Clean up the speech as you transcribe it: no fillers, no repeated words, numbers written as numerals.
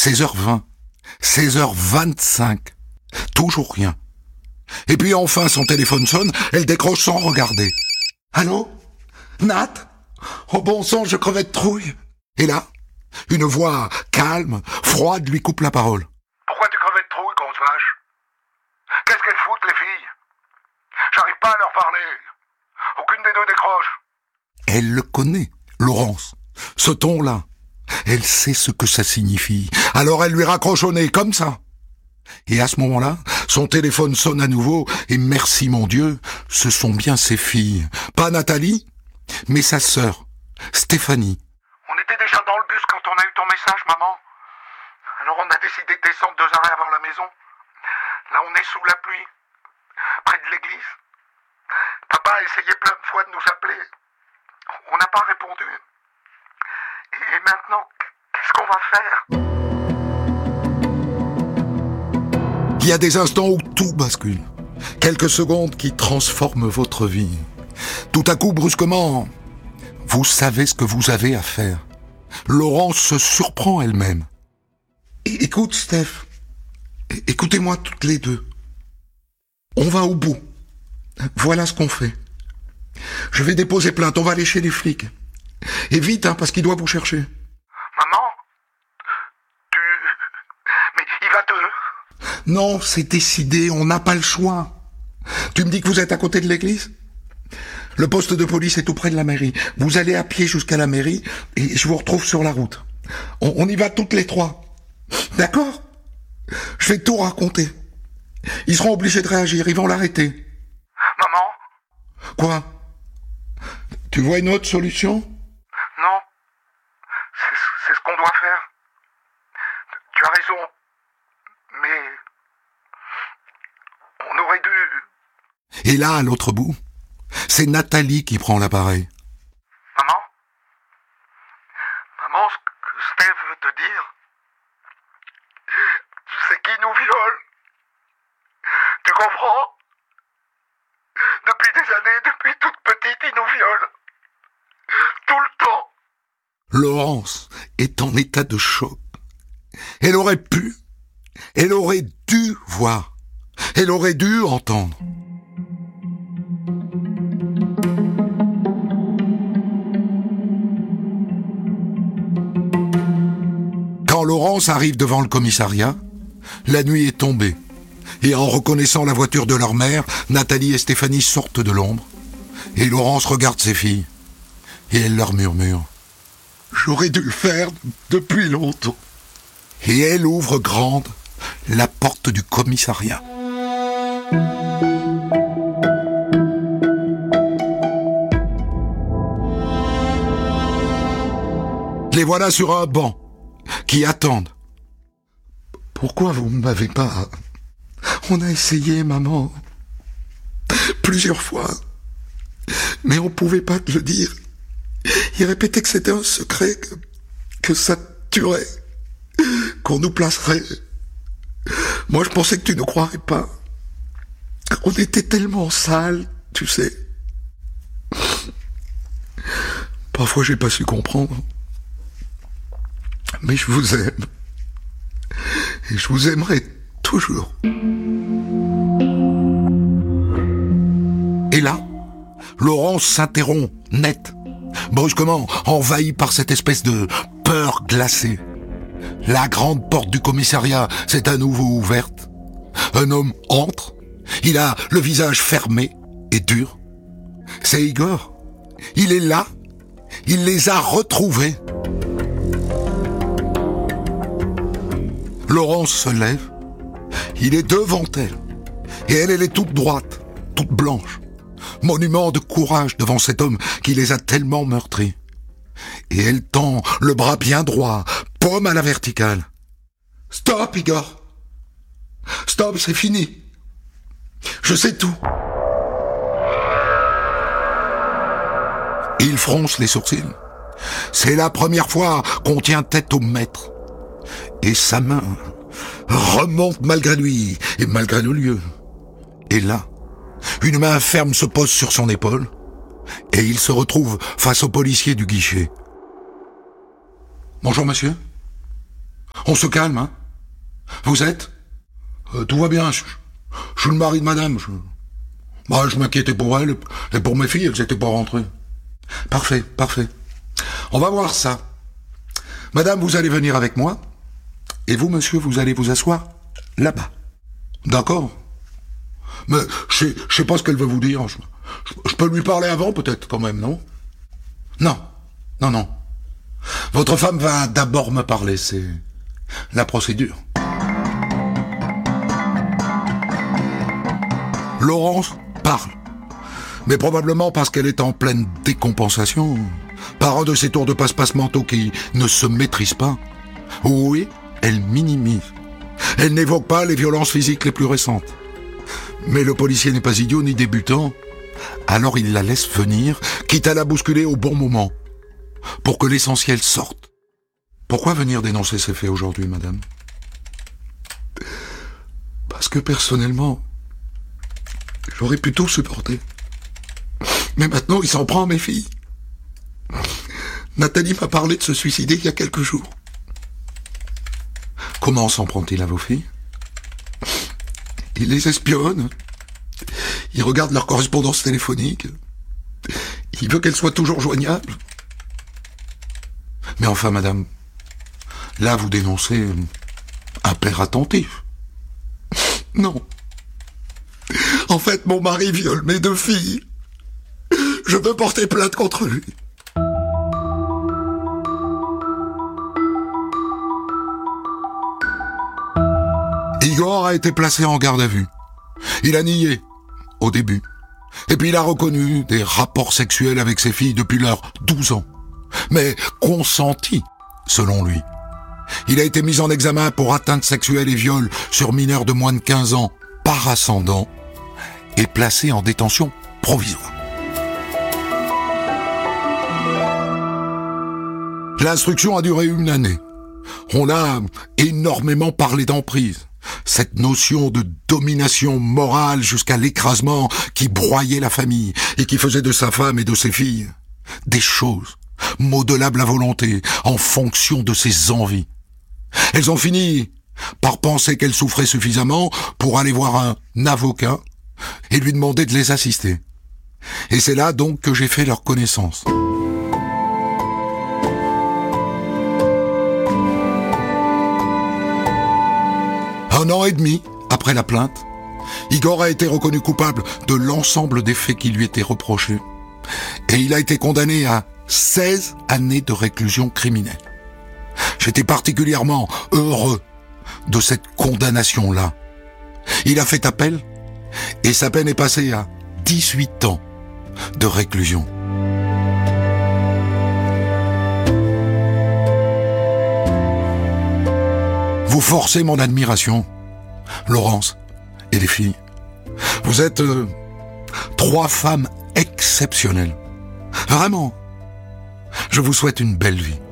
16h20, 16h25, toujours rien. Et puis enfin son téléphone sonne, elle décroche sans regarder. Allô? Nat? Oh bon sang, je crevais de trouille. Et là, une voix calme, froide lui coupe la parole. Pourquoi tu crevais de trouille, grosse vache? Qu'est-ce qu'elles foutent, les filles? J'arrive pas à leur parler. Aucune des deux décroche. Elle le connaît, Laurence. Ce ton-là. Elle sait ce que ça signifie. Alors elle lui raccroche au nez, comme ça. Et à ce moment-là, son téléphone sonne à nouveau, et merci mon Dieu, ce sont bien ses filles. Pas Nathalie, mais sa sœur, Stéphanie. On était déjà dans le bus quand on a eu ton message, maman. Alors on a décidé de descendre 2 arrêts avant la maison. Là, on est sous la pluie, près de l'église. Papa a essayé plein de fois de nous appeler. On n'a pas répondu. Et maintenant, qu'est-ce qu'on va faire? Il y a des instants où tout bascule. Quelques secondes qui transforment votre vie. Tout à coup, brusquement, vous savez ce que vous avez à faire. Laurence se surprend elle-même. Écoute, Steph. Écoutez-moi toutes les deux. On va au bout. Voilà ce qu'on fait. Je vais déposer plainte, on va aller chez les flics. Et vite, parce qu'il doit vous chercher. Maman? Mais il va te... Non, c'est décidé, on n'a pas le choix. Tu me dis que vous êtes à côté de l'église? Le poste de police est tout près de la mairie. Vous allez à pied jusqu'à la mairie et je vous retrouve sur la route. On y va toutes les trois. D'accord? Je vais tout raconter. Ils seront obligés de réagir, ils vont l'arrêter. Maman? Quoi? Tu vois une autre solution? Non. C'est ce qu'on doit faire. Tu as raison. Mais... on aurait dû... Et là, à l'autre bout, c'est Nathalie qui prend l'appareil. Maman? Maman, ce que Steph veut te dire... tu sais qui nous viole? Tu comprends? Depuis des années, depuis toute petite, il nous viole. Tout le temps. Laurence est en état de choc. Elle aurait dû voir. Elle aurait dû entendre. Quand Laurence arrive devant le commissariat, la nuit est tombée. Et en reconnaissant la voiture de leur mère, Nathalie et Stéphanie sortent de l'ombre. Et Laurence regarde ses filles. Et elle leur murmure. J'aurais dû le faire depuis longtemps. Et elle ouvre grande la porte du commissariat. Les voilà sur un banc, qui attendent. Pourquoi vous ne m'avez pas... On a essayé, maman, plusieurs fois, mais on pouvait pas te le dire. Il répétait que c'était un secret, que ça te tuerait, qu'on nous placerait. Moi, je pensais que tu ne croirais pas. On était tellement sales, tu sais. Parfois, j'ai pas su comprendre. Mais je vous aime. Et je vous aimerai toujours. Et là, Laurence s'interrompt, net, brusquement, envahie par cette espèce de peur glacée. La grande porte du commissariat s'est à nouveau ouverte. Un homme entre. Il a le visage fermé et dur. C'est Igor. Il est là. Il les a retrouvés. Laurence se lève. Il est devant elle. Et elle est toute droite, toute blanche. Monument de courage devant cet homme qui les a tellement meurtris. Et elle tend le bras bien droit, paume à la verticale. Stop, Igor. Stop, c'est fini. Je sais tout. Il fronce les sourcils. C'est la première fois qu'on tient tête au maître. Et sa main remonte malgré lui et malgré le lieu. Et là, une main ferme se pose sur son épaule et il se retrouve face au policier du guichet. Bonjour monsieur. On se calme, hein. Vous êtes Tout va bien, je suis le mari de madame. Je m'inquiétais pour elle, et pour mes filles, elles étaient pas rentrées. Parfait, parfait. On va voir ça. Madame, vous allez venir avec moi, et vous, monsieur, vous allez vous asseoir là-bas. D'accord. Mais je sais pas ce qu'elle veut vous dire. Je peux lui parler avant, peut-être, quand même, non? Non. Votre femme va d'abord me parler, c'est la procédure. Laurence parle. Mais probablement parce qu'elle est en pleine décompensation, par un de ces tours de passe-passe mentaux qui ne se maîtrisent pas. Oui, elle minimise. Elle n'évoque pas les violences physiques les plus récentes. Mais le policier n'est pas idiot ni débutant, alors il la laisse venir, quitte à la bousculer au bon moment, pour que l'essentiel sorte. Pourquoi venir dénoncer ces faits aujourd'hui, madame? Parce que personnellement, j'aurais pu tout supporter. Mais maintenant, il s'en prend à mes filles. Nathalie m'a parlé de se suicider il y a quelques jours. Comment s'en prend-il à vos filles? Il les espionne. Il regarde leur correspondance téléphonique. Il veut qu'elles soient toujours joignables. Mais enfin, madame, là, vous dénoncez un père attentif. Non. En fait, mon mari viole mes 2 filles. Je veux porter plainte contre lui. Igor a été placé en garde à vue. Il a nié, au début. Et puis il a reconnu des rapports sexuels avec ses filles depuis leurs 12 ans. Mais consentis, selon lui. Il a été mis en examen pour atteinte sexuelle et viol sur mineurs de moins de 15 ans par ascendant et placé en détention provisoire. L'instruction a duré 1 année. On a énormément parlé d'emprise. Cette notion de domination morale jusqu'à l'écrasement qui broyait la famille et qui faisait de sa femme et de ses filles des choses modelables à volonté en fonction de ses envies. Elles ont fini par penser qu'elles souffraient suffisamment pour aller voir un avocat et lui demander de les assister. Et c'est là donc que j'ai fait leur connaissance. Un an et demi après la plainte, Igor a été reconnu coupable de l'ensemble des faits qui lui étaient reprochés. Et il a été condamné à 16 années de réclusion criminelle. J'étais particulièrement heureux de cette condamnation-là. Il a fait appel et sa peine est passée à 18 ans de réclusion. Vous forcez mon admiration, Laurence et les filles. Vous êtes 3 femmes exceptionnelles. Vraiment, je vous souhaite une belle vie.